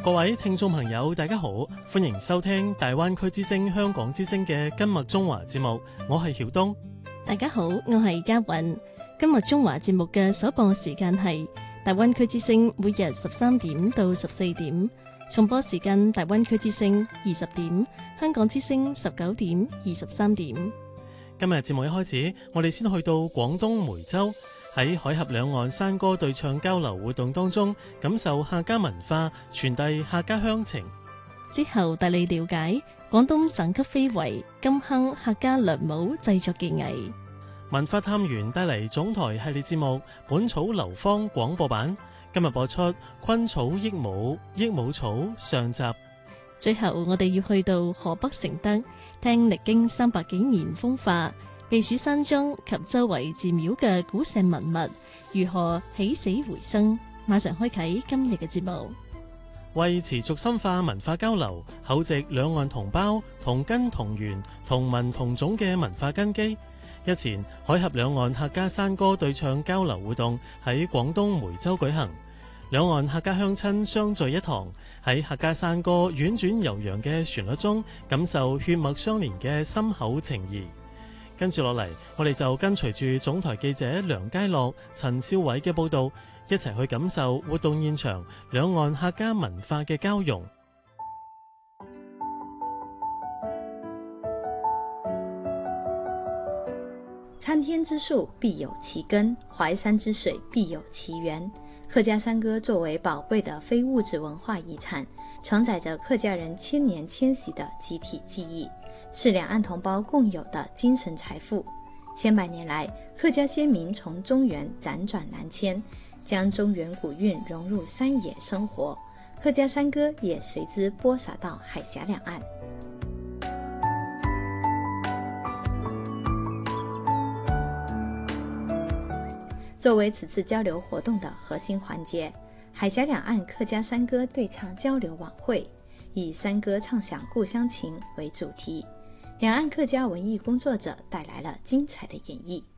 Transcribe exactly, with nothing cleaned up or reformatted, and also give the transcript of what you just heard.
各位聽眾朋友大家好，歡迎收聽大灣區之聲香港之聲嘅今日中華節目，我係曉東。 大家好，我係嘉韻。今日中華節目嘅首播時間係大灣區之聲每日十三點到十四點，重播時間大灣區之聲二十點，香港之聲十九點二十三點。 今日節目一開始，我哋先去到廣東梅州，喺海峽兩岸山歌對唱交流活動當中，感受客家文化，傳遞客家鄉情。 之後帶你了解廣東省級非遺金坑客家涼帽製作技藝。 文化探員帶嚟總台系列節目《本草流芳》廣播版，今日播出《昆草益母》益母草上集。 最後我哋要去到河北承德，聽歷經三百幾年風化、避暑山莊及周圍寺廟嘅古石文物如何起死回生。馬上開啟今日嘅節目。 為持續深化文化交流，厚植兩岸同胞同根同源同文同種嘅文化根基，日前海峽兩岸客家山歌對唱交流活動喺廣東梅州舉行，兩岸客家鄉親相聚一堂，喺客家山歌婉轉悠揚嘅旋律中，感受血脈相連嘅深厚情誼。跟住落嚟，我哋就跟隨住總台記者梁佳樂、陳少偉嘅報道，一齊去感受活動現場兩岸客家文化嘅交融。 參天之樹必有其根，淮山之水必有其源。客家山歌作為寶貴的非物質文化遺產，承載着客家人千年遷徙的集體記憶，是兩岸同胞共有的精神財富。千百年來，客家先民從中原輾轉南遷，將中原古韻融入山野生活，客家山歌也隨之播撒到海峽兩岸。作為此次交流活動的核心環節，海峽兩岸客家山歌對唱交流晚會以山歌唱響故鄉情為主題，兩岸客家文藝工作者帶來了精彩的演繹。